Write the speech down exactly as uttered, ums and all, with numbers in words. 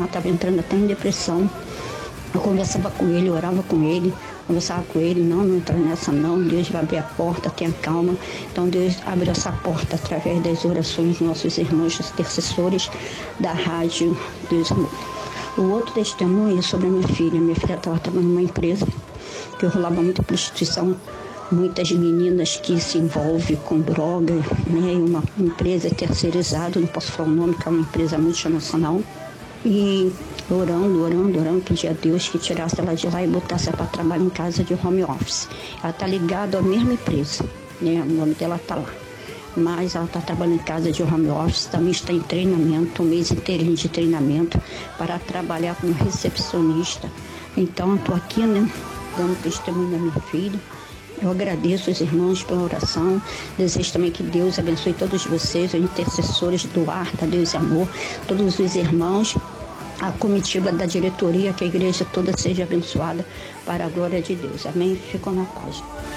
ela estava entrando até em depressão. Eu conversava com ele, eu orava com ele, conversava com ele, não, não entra nessa não, Deus vai abrir a porta, tenha calma. Então Deus abriu essa porta através das orações dos nossos irmãos intercessores da rádio Deus Amor. O outro testemunho é sobre a minha filha. Minha filha estava trabalhando numa empresa que rolava muita prostituição, muitas meninas que se envolvem com droga, né? Uma empresa terceirizada, não posso falar o nome, que é uma empresa multinacional. E orando, orando, orando, pedi a Deus que tirasse ela de lá e botasse ela para trabalhar em casa de home office. Ela está ligada à mesma empresa, né? O nome dela está lá. Mas ela está trabalhando em casa de home office, também está em treinamento, um mês inteirinho de treinamento para trabalhar como recepcionista. Então eu estou aqui, né, dando testemunho da minha filha. Eu agradeço os irmãos pela oração, desejo também que Deus abençoe todos vocês, os intercessores do ar, da Deus e Amor, todos os irmãos, a comitiva da diretoria, que a igreja toda seja abençoada para a glória de Deus. Amém? Ficam na paz.